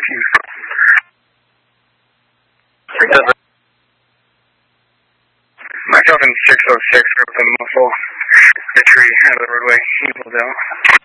you. Myself in 606, group of muscle, the tree out of the roadway, evil down.